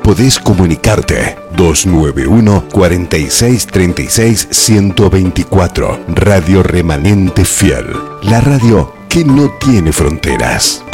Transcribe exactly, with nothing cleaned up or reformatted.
podés comunicarte. dos nueve uno, cuatro seis tres seis, uno dos cuatro. Radio Remanente Fiel. La radio que no tiene fronteras.